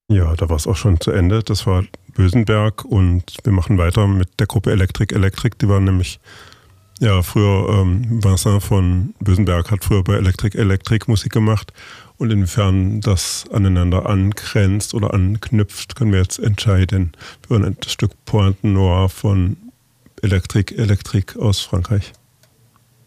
Ja, da war es auch schon zu Ende. Das war Bösenberg und wir machen weiter mit der Gruppe Elektrik Elektrik. Die waren nämlich, ja, früher, Vincent von Bösenberg hat früher bei Elektrik Elektrik Musik gemacht. Und inwiefern das aneinander angrenzt oder anknüpft, können wir jetzt entscheiden. Wir hören das Stück Pointe Noire von Elektrik Elektrik aus Frankreich.